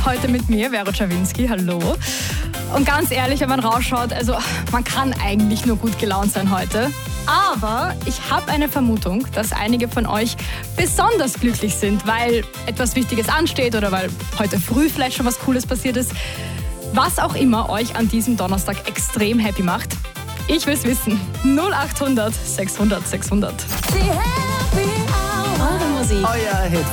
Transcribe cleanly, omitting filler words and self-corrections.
heute mit mir, Vero Czawinski. Hallo. Und ganz ehrlich, wenn man rausschaut, also man kann eigentlich nur gut gelaunt sein heute. Aber ich habe eine Vermutung, dass einige von euch besonders glücklich sind, weil etwas Wichtiges ansteht oder weil heute früh vielleicht schon was Cooles passiert ist. Was auch immer euch an diesem Donnerstag extrem happy macht. Ich will's wissen. 0800 600 600. Eure Musik. Euer Hit